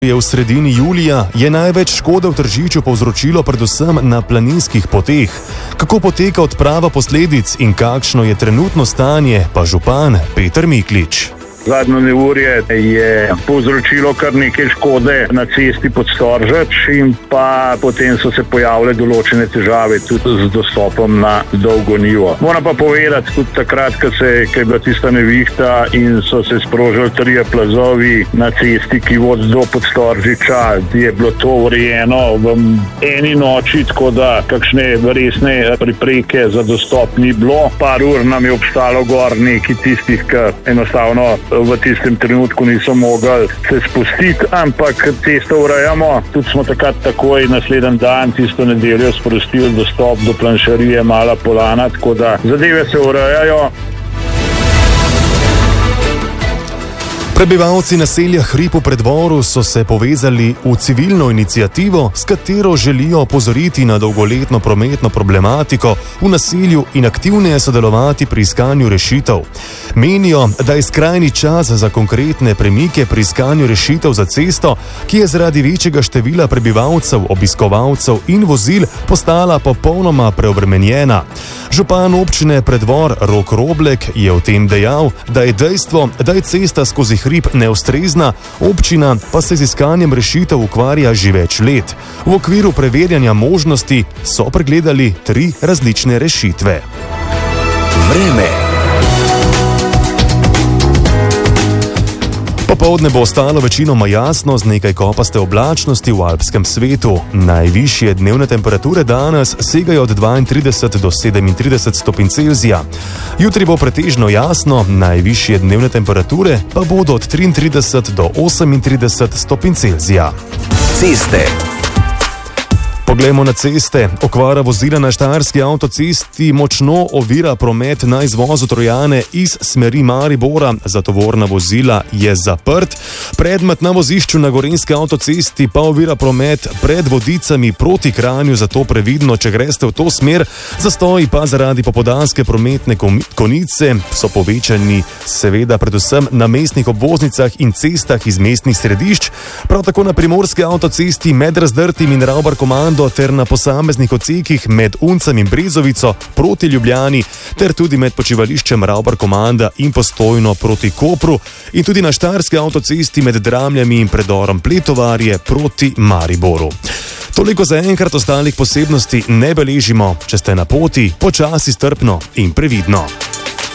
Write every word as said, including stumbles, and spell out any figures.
V sredini julija je največ škode v Tržiču povzročilo predvsem na planinskih poteh. Kako poteka odprava posledic in kakšno je trenutno stanje, pa župan Peter Miklič. Zadnjo neurje je povzročilo kar nekaj škode na cesti pod Storžač in pa potem so se pojavile določene težave tudi z dostopom na Dolgo Njivo. Moram pa povedati, tudi takrat, ko se je bila tista nevihta in so se sprožili trije plazovi na cesti, ki vodi do Podstoržiča, je bilo to urejeno v eni noči, tako da kakšne resne prepreke za dostop ni bilo. Par ur nam je obstalo gor nekaj tistih, ki enostavno v tistem trenutku niso mogli se spustiti, ampak cesto urejamo. Tudi smo takrat takoj naslednji dan, tisto nedeljo, sprostili dostop do planšarije Mala Polana, tako da zadeve se urejajo. Prebivalci naselja Hrib v Preddvoru so se povezali v civilno iniciativo, s katero želijo opozoriti na dolgoletno prometno problematiko v naselju in aktivneje sodelovati pri iskanju rešitev. Menijo, da je skrajni čas za konkretne premike pri iskanju rešitev za cesto, ki je zaradi večjega števila prebivalcev, obiskovalcev in vozil postala popolnoma preobremenjena. Župan občine Preddvor Rok Roblek je o tem dejal, da je dejstvo, da je cesta skozi Hrib neustrezna, občina pa se z iskanjem rešitev ukvarja že več let. V okviru preverjanja možnosti so pregledali tri različne rešitve. Vreme. Popoldne bo ostalo večinoma jasno z nekaj kopaste oblačnosti v alpskem svetu. Najvišje dnevne temperature danes segajo od dvaintrideset do sedemintrideset stopinj Celzija. Jutri bo pretežno jasno, najvišje dnevne temperature pa bodo od triintrideset do osemintrideset stopinj Celzija. Ceste. Poglejmo na ceste. Okvara vozila na štajerski avtocesti močno ovira promet na izvozu Trojane iz smeri Maribora. Za tovorna vozila je zaprt. Predmet na vozišču na gorenjski avtocesti pa ovira promet pred Vodicami proti Kranju, zato previdno, če greste v to smer. Zastoji pa zaradi popoldanske prometne konice so povečani seveda predvsem na mestnih obvoznicah in cestah iz mestnih središč. Prav tako na primorski avtocesti med Razdrtim in Ravbar Komando ter na posameznih odsekih med Uncem in Brezovico proti Ljubljani ter tudi med počivališčem Ravbar Komanda in Postojno proti Kopru in tudi na štajerski avtocesti med Dramljami in predorom Pletovarje proti Mariboru. Toliko za enkrat, ostalih posebnosti ne beležimo. Če ste na poti, počasi, strpno in previdno.